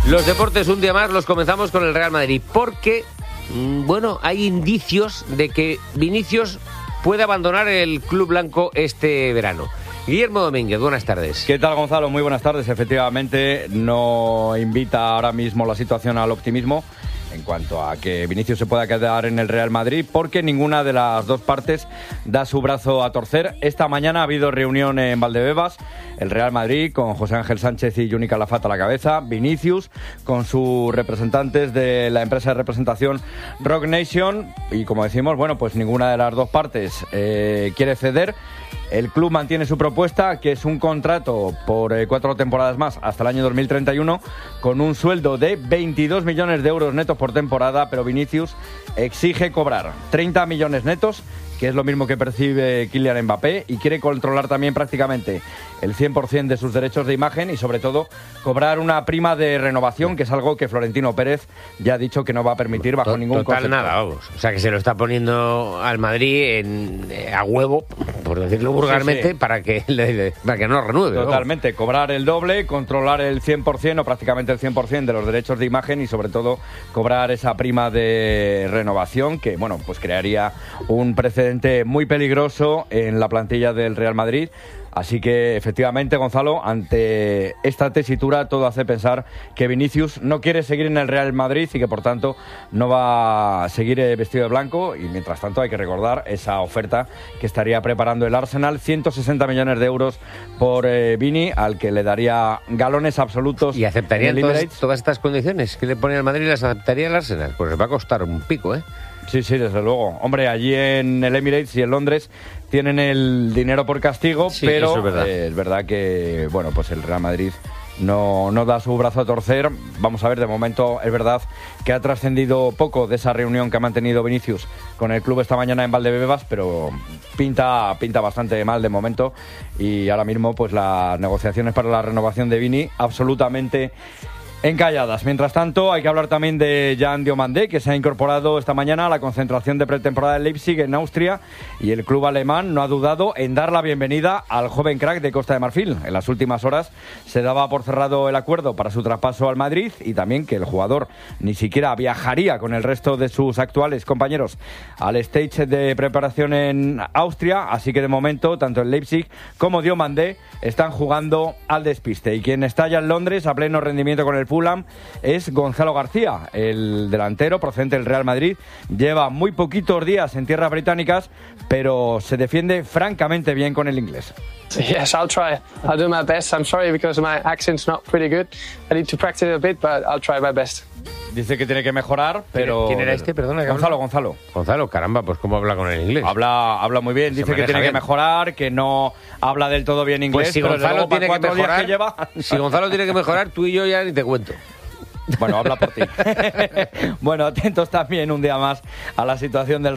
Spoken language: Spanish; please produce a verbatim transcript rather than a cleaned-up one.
Los deportes un día más los comenzamos con el Real Madrid porque, bueno, hay indicios de que Vinicius puede abandonar el club blanco este verano. Guillermo Domínguez, buenas tardes. ¿Qué tal, Gonzalo? Muy buenas tardes. Efectivamente, no invita ahora mismo la situación al optimismo en cuanto a que Vinicius se pueda quedar en el Real Madrid, porque ninguna de las dos partes da su brazo a torcer. Esta mañana ha habido reunión en Valdebebas, el Real Madrid con José Ángel Sánchez y Juni Calafat a la cabeza, Vinicius con sus representantes de la empresa de representación Rock Nation, y como decimos, bueno, pues ninguna de las dos partes eh, quiere ceder. El club mantiene su propuesta, que es un contrato por eh, cuatro temporadas más hasta el año dos mil treinta y uno, con un sueldo de veintidós millones de euros netos por temporada, pero Vinicius exige cobrar treinta millones netos, que es lo mismo que percibe Kylian Mbappé, y quiere controlar también prácticamente el cien por ciento de sus derechos de imagen y, sobre todo, cobrar una prima de renovación, que es algo que Florentino Pérez ya ha dicho que no va a permitir bajo ningún Total concepto. nada, vamos. O sea, que se lo está poniendo al Madrid en, eh, a huevo, por decirlo vulgarmente, sí, sí. Para, que le, le, para que no renueve. Totalmente. Vamos. Cobrar el doble, controlar el cien por ciento o prácticamente el cien por ciento de los derechos de imagen y, sobre todo, cobrar esa prima de renovación que, bueno, pues crearía un precedente muy peligroso en la plantilla del Real Madrid. Así que, efectivamente, Gonzalo, ante esta tesitura todo hace pensar que Vinicius no quiere seguir en el Real Madrid y que, por tanto, no va a seguir vestido de blanco. Y, mientras tanto, hay que recordar esa oferta que estaría preparando el Arsenal, ciento sesenta millones de euros por eh, Vini, al que le daría galones absolutos. ¿Y aceptarían todas, todas estas condiciones que le pone al Madrid? ¿Las aceptaría el Arsenal? Pues les va a costar un pico, ¿eh? Sí, sí, desde luego. Hombre, allí en el Emirates y en Londres tienen el dinero por castigo, sí, pero eso es verdad. Eh, es verdad que, bueno, pues el Real Madrid no, no da su brazo a torcer. Vamos a ver, de momento es verdad que ha trascendido poco de esa reunión que ha mantenido Vinicius con el club esta mañana en Valdebebas, pero pinta, pinta bastante mal de momento, y ahora mismo pues las negociaciones para la renovación de Vini absolutamente encalladas. Mientras tanto, hay que hablar también de Jan Diomandé, que se ha incorporado esta mañana a la concentración de pretemporada de Leipzig, en Austria, y el club alemán no ha dudado en dar la bienvenida al joven crack de Costa de Marfil. En las últimas horas se daba por cerrado el acuerdo para su traspaso al Madrid, y también que el jugador ni siquiera viajaría con el resto de sus actuales compañeros al stage de preparación en Austria. Así que, de momento, tanto el Leipzig como Diomandé están jugando al despiste, y quien está ya en Londres a pleno rendimiento con el Fulham es Gonzalo García, el delantero procedente del Real Madrid. Lleva muy poquitos días en tierras británicas, pero se defiende francamente bien con el inglés. Yes, I'll try. I'll do my best. I'm sorry because my accent's not pretty good. I need to practice a bit, but I'll try my best. Dice que tiene que mejorar, pero... ¿Quién era este? Perdona. Gonzalo, Gonzalo. Gonzalo, caramba, pues ¿cómo habla con el inglés? Habla, habla muy bien. Dice que tiene bien. que mejorar, que no habla del todo bien inglés. Pues si pero Gonzalo tiene que mejorar, que lleva... si Gonzalo tiene que mejorar, tú y yo ya ni te cuento. Bueno, habla por ti. Bueno, atentos también un día más a la situación del